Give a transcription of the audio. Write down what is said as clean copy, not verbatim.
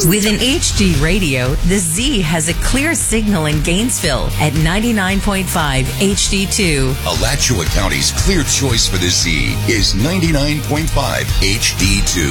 With an HD radio, the Z has a clear signal in Gainesville at 99.5 HD2. Alachua County's clear choice for the Z is 99.5 HD2.